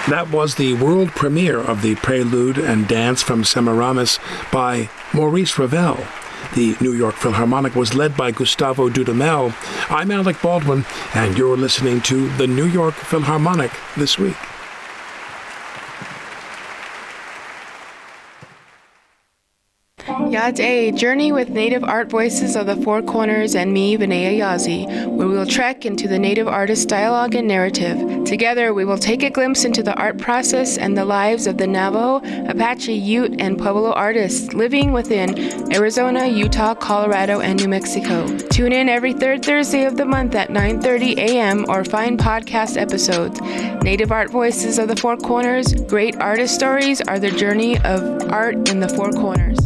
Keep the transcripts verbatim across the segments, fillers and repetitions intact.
That was the world premiere of the Prelude and Dance from Semiramis by Maurice Ravel. The New York Philharmonic was led by Gustavo Dudamel. I'm Alec Baldwin, and you're listening to the New York Philharmonic This Week. Yad A, Journey with Native Art Voices of the Four Corners and me, Vinaya Yazi, where we will trek into the Native artist dialogue and narrative. Together, we will take a glimpse into the art process and the lives of the Navajo, Apache, Ute, and Pueblo artists living within Arizona, Utah, Colorado, and New Mexico. Tune in every third Thursday of the month at nine thirty a.m. or find podcast episodes. Native Art Voices of the Four Corners, great artist stories are the journey of art in the Four Corners.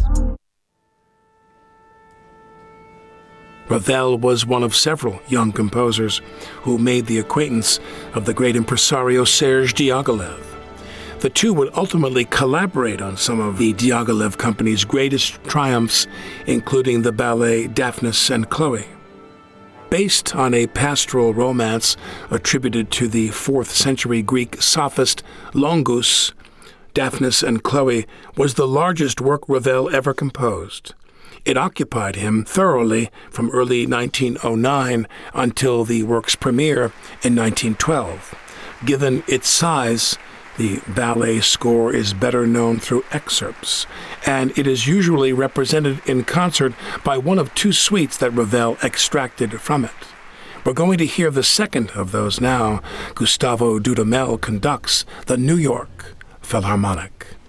Ravel was one of several young composers who made the acquaintance of the great impresario Serge Diaghilev. The two would ultimately collaborate on some of the Diaghilev Company's greatest triumphs, including the ballet Daphnis and Chloe. Based on a pastoral romance attributed to the fourth century Greek sophist Longus, Daphnis and Chloe was the largest work Ravel ever composed. It occupied him thoroughly from early nineteen oh nine until the work's premiere in nineteen twelve. Given its size, the ballet score is better known through excerpts, and it is usually represented in concert by one of two suites that Ravel extracted from it. We're going to hear the second of those now. Gustavo Dudamel conducts the New York Philharmonic.